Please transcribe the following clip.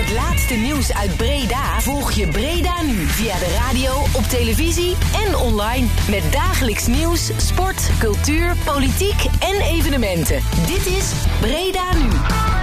Het laatste nieuws uit Breda volg je Breda nu via de radio, op televisie en online. Met dagelijks nieuws, sport, cultuur, politiek en evenementen. Dit is Breda nu.